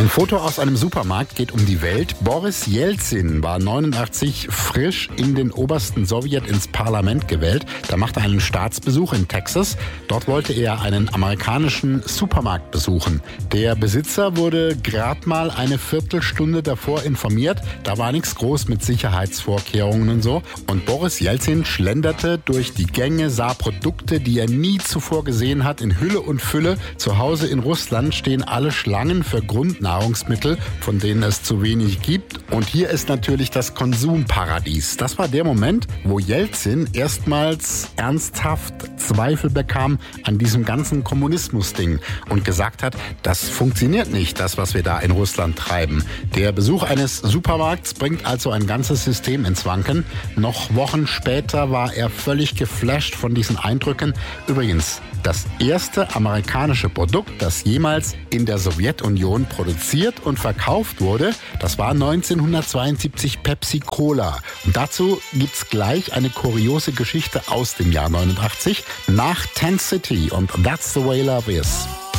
Ein Foto aus einem Supermarkt geht um die Welt. Boris Jelzin war 89 frisch in den obersten Sowjet ins Parlament gewählt. Da machte er einen Staatsbesuch in Texas. Dort wollte er einen amerikanischen Supermarkt besuchen. Der Besitzer wurde gerade mal eine Viertelstunde davor informiert. Da war nichts groß mit Sicherheitsvorkehrungen und so. Und Boris Jelzin schlenderte durch die Gänge, sah Produkte, die er nie zuvor gesehen hat, in Hülle und Fülle. Zu Hause in Russland stehen alle Schlangen für Grundnahrungsmittel, von denen es zu wenig gibt. Und hier ist natürlich das Konsumparadies. Das war der Moment, wo Jelzin erstmals ernsthaft Zweifel bekam an diesem ganzen Kommunismus-Ding und gesagt hat, das funktioniert nicht, das, was wir da in Russland treiben. Der Besuch eines Supermarkts bringt also ein ganzes System ins Wanken. Noch Wochen später war er völlig geflasht von diesen Eindrücken. Übrigens, das erste amerikanische Produkt, das jemals in der Sowjetunion produziert und verkauft wurde, das war 1972 Pepsi Cola. Und dazu gibt's gleich eine kuriose Geschichte aus dem Jahr 89 nach Ten City und That's the Way Love Is.